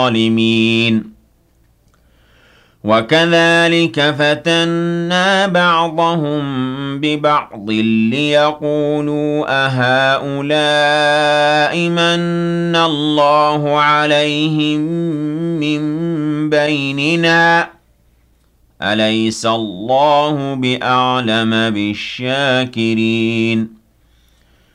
الظالمين وكذلك فتنا بعضهم ببعض ليقولوا أهؤلاء من الله عليهم من بيننا أليس الله بأعلم بالشاكرين